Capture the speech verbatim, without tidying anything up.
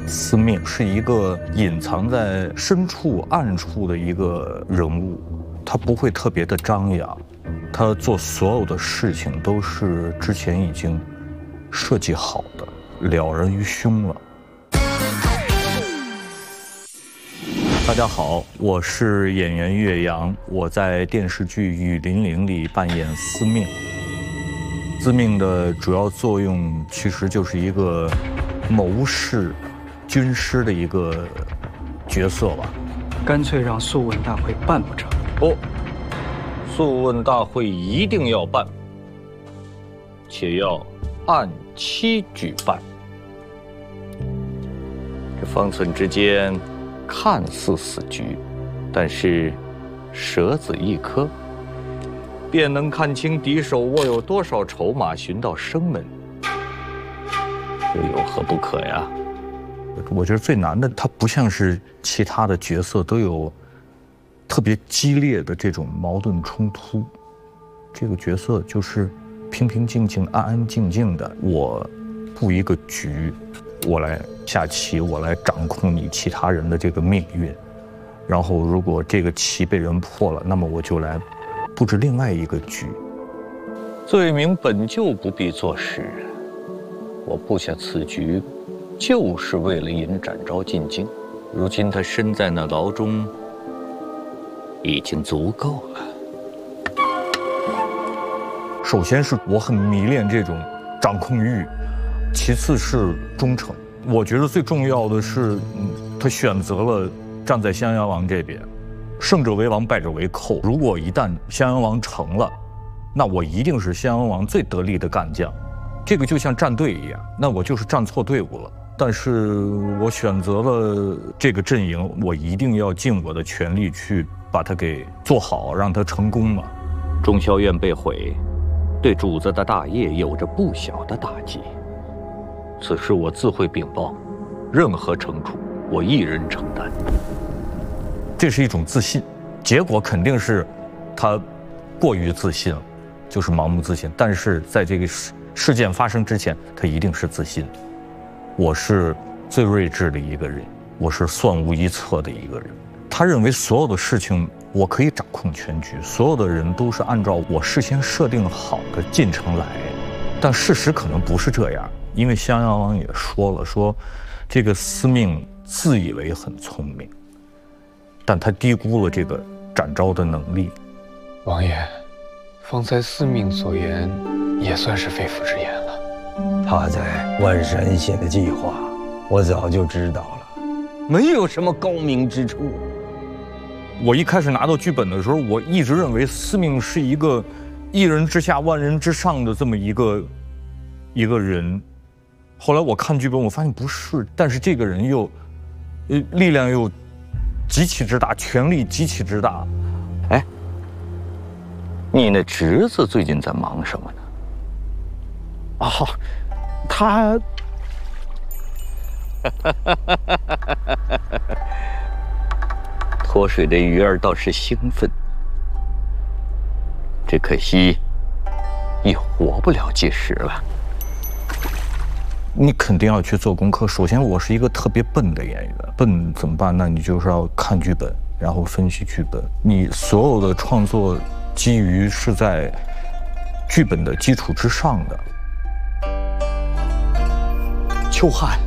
司命是一个隐藏在深处、暗处的一个人物，他不会特别的张扬，他做所有的事情都是之前已经设计好的，了然于胸了。大家好，我是演员岳阳，我在电视剧《雨霖铃》里扮演司命。司命的主要作用其实就是一个谋士、军师的一个角色吧。 干脆让素问大会办不成？ 不，素问大会一定要办，且要按期举办。这方寸之间看似死局，但是蛇子一颗，便能看清敌手握有多少筹码，寻到生门。这有何不可呀？我觉得最难的，它不像是其他的角色都有特别激烈的这种矛盾冲突，这个角色就是平平静静、安安静静的。我布一个局，我来下棋，我来掌控你其他人的这个命运。然后，如果这个棋被人破了，那么我就来布置另外一个局。罪名本就不必作实，我布下此局，就是为了引展昭进京。如今他身在那牢中，已经足够了。首先是我很迷恋这种掌控欲，其次是忠诚。我觉得最重要的是，嗯，他选择了站在襄阳王这边。胜者为王，败者为寇。如果一旦襄阳王成了，那我一定是襄阳王最得力的干将。这个就像站队一样，那我就是站错队伍了。但是我选择了这个阵营，我一定要尽我的全力去把它给做好，让它成功嘛。中校院被毁，对主子的大业有着不小的打击。此事我自会禀报，任何惩处我一人承担。这是一种自信，结果肯定是他过于自信了，就是盲目自信。但是在这个事事件发生之前，他一定是自信。我是最睿智的一个人，我是算无一策的一个人。他认为所有的事情我可以掌控全局，所有的人都是按照我事先设定好的进程来，但事实可能不是这样。因为襄阳王也说了，说这个司命自以为很聪明，但他低估了这个展昭的能力。 王爷，方才司命所言也算是肺腑之言了。 他在万山县的计划，我早就知道了，没有什么高明之处。 我一开始拿到剧本的时候，我一直认为司命是一个一人之下万人之上的这么一个一个人。后来我看剧本，我发现不是，但是这个人又，呃，力量又极其之大，权力极其之大。哎，你那侄子最近在忙什么呢？ 哦，他， 脱水的鱼儿倒是兴奋，只可惜也活不了几时了。你肯定要去做功课。首先，我是一个特别笨的演员，笨怎么办？那你就是要看剧本，然后分析剧本。你所有的创作基于是在剧本的基础之上的。 秋汉